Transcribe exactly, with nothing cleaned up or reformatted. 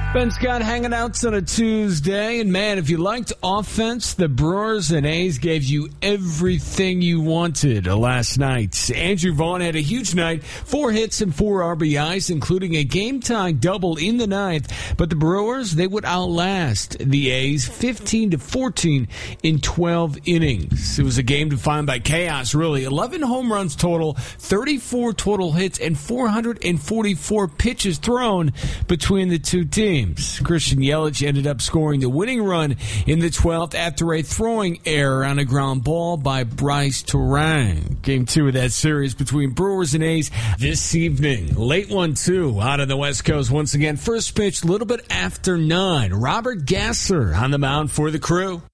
Ben Scott hanging out on a Tuesday. And, man, if you liked offense, the Brewers and A's gave you everything you wanted last night. Andrew Vaughn had a huge night, four hits and four R B Is, including a game-tying double in the ninth. But the Brewers, they would outlast the A's fifteen to fourteen in twelve innings. It was a game defined by chaos, really. eleven home runs total, thirty-four total hits, and four hundred forty-four pitches thrown between the two teams. Christian Yelich ended up scoring the winning run in the twelfth after a throwing error on a ground ball by Bryce Turang. Game two of that series between Brewers and A's this evening. Late one, too, out on the West Coast once again. First pitch, a little bit after nine. Robert Gasser on the mound for the Crew.